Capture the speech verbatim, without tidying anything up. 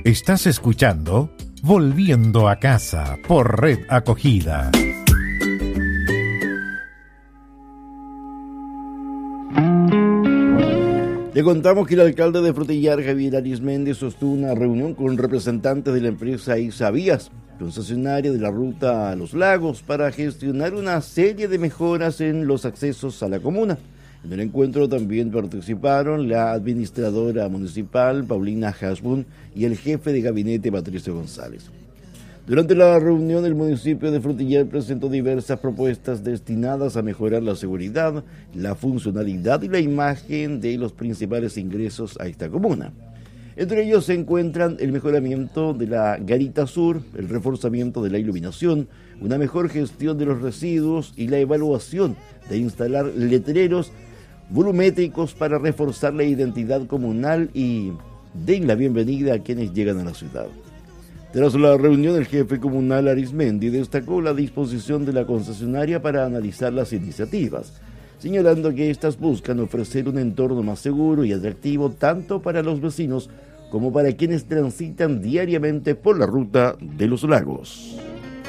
Estás escuchando Volviendo a Casa por Red Acogida. Le contamos que el alcalde de Frutillar, Javier Arismendi, sostuvo una reunión con representantes de la empresa Isavías, concesionaria de la ruta a los lagos, para gestionar una serie de mejoras en los accesos a la comuna. En el encuentro también participaron la administradora municipal, Paulina Hasbun, y el jefe de gabinete, Patricio González. Durante la reunión, el municipio de Frutillar presentó diversas propuestas destinadas a mejorar la seguridad, la funcionalidad y la imagen de los principales ingresos a esta comuna. Entre ellos se encuentran el mejoramiento de la garita sur, el reforzamiento de la iluminación, una mejor gestión de los residuos y la evaluación de instalar letreros volumétricos para reforzar la identidad comunal y den la bienvenida a quienes llegan a la ciudad. Tras la reunión, el jefe comunal Arismendi destacó la disposición de la concesionaria para analizar las iniciativas, señalando que éstas buscan ofrecer un entorno más seguro y atractivo tanto para los vecinos como para quienes transitan diariamente por la ruta de los lagos.